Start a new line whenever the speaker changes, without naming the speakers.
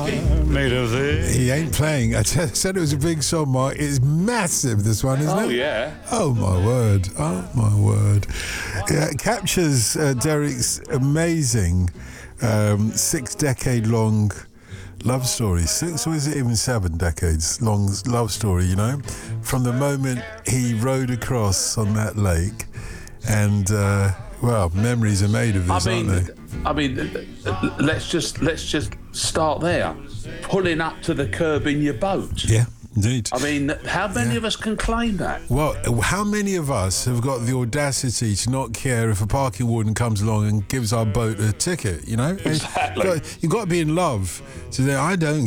made of this.
He ain't playing. I said it was a big song, Mark. It's massive, this one, isn't it?
Oh, yeah.
Oh, my word. Oh, my word. Yeah, it captures Derek's amazing 6-decade-long love story. 6, or is it even 7 decades long love story, you know? From the moment he rowed across on that lake and... well, memories are made of this, aren't they?
I mean, let's just start there. Pulling up to the curb in your boat.
Yeah, indeed.
I mean, how many of us can claim that?
Well, how many of us have got the audacity to not care if a parking warden comes along and gives our boat a ticket, you know?
Exactly.
You've got to be in love. So I don't